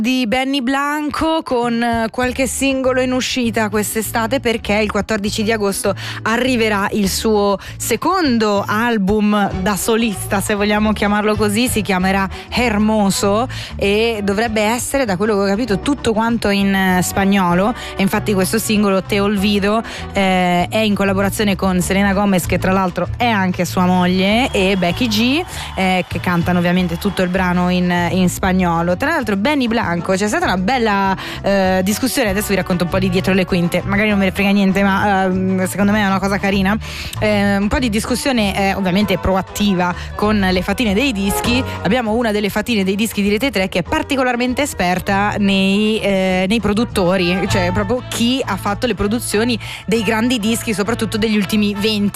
Di Benny Blanco con qualche singolo in uscita quest'estate, perché il 14 di agosto arriverà il suo secondo album da solista, se vogliamo chiamarlo così. Si chiamerà Hermoso e dovrebbe essere, da quello che ho capito, tutto quanto in spagnolo. E infatti questo singolo, Te Olvido, è in collaborazione con Selena Gomez, che tra l'altro è anche sua moglie, e Becky G, che cantano ovviamente tutto il brano in spagnolo. Tra l'altro Benny Blanco, c'è stata una bella discussione, adesso vi racconto un po' di dietro le quinte, magari non me ne frega niente, ma secondo me è una cosa carina, un po' di discussione ovviamente proattiva con le fatine dei dischi. Abbiamo una delle fatine dei dischi di Rete 3 che è particolarmente esperta nei produttori, cioè proprio chi ha fatto le produzioni dei grandi dischi, soprattutto degli ultimi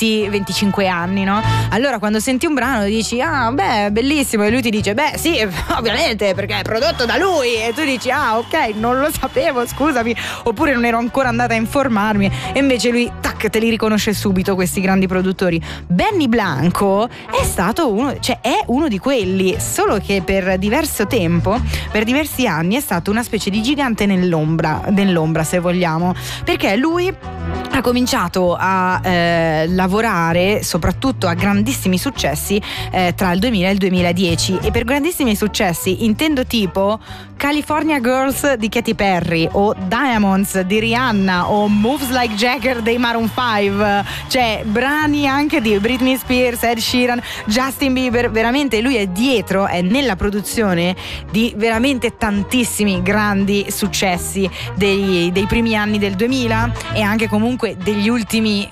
20-25 anni, no? Allora quando senti un brano dici bellissimo, e lui ti dice sì, ovviamente, perché è prodotto da lui, e tu dici ok, non lo sapevo, scusami, oppure non ero ancora andata a informarmi, e invece lui te li riconosce subito, questi grandi produttori. Benny Blanco è stato è uno di quelli, solo che per diverso tempo, per diversi anni, è stato una specie di gigante nell'ombra, se vogliamo, perché lui ha cominciato a lavorare soprattutto a grandissimi successi tra il 2000 e il 2010, e per grandissimi successi intendo tipo California Girls di Katy Perry, o Diamonds di Rihanna, o Moves Like Jagger dei Maroon 5, cioè brani anche di Britney Spears, Ed Sheeran, Justin Bieber. Veramente lui è dietro, è nella produzione di veramente tantissimi grandi successi dei primi anni del 2000 e anche comunque degli ultimi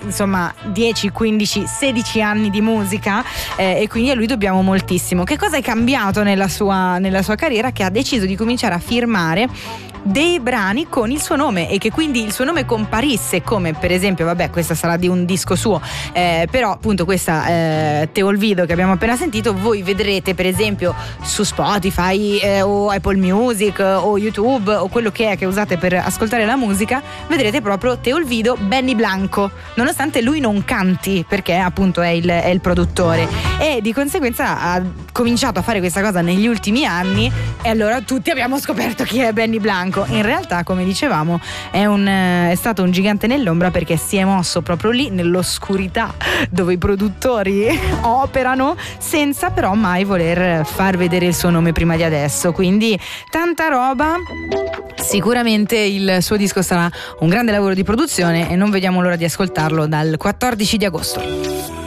10, 15, 16 anni di musica, e quindi a lui dobbiamo moltissimo. Che cosa è cambiato nella sua carriera? Che ha deciso di cominciare a firmare dei brani con il suo nome, e che quindi il suo nome comparisse, come per esempio, questa sarà di un disco suo, però appunto questa Te Olvido che abbiamo appena sentito, voi vedrete per esempio su Spotify o Apple Music o YouTube o quello che usate per ascoltare la musica, vedrete proprio Te Olvido Benny Blanco, nonostante lui non canti, perché appunto è il produttore, e di conseguenza ha cominciato a fare questa cosa negli ultimi anni, e allora tutti abbiamo scoperto chi è Benny Blanco. In realtà, come dicevamo, è stato un gigante nell'ombra, perché si è mosso proprio lì nell'oscurità dove i produttori operano, senza però mai voler far vedere il suo nome prima di adesso. Quindi tanta roba. Sicuramente il suo disco sarà un grande lavoro di produzione, e non vediamo l'ora di ascoltarlo dal 14 di agosto.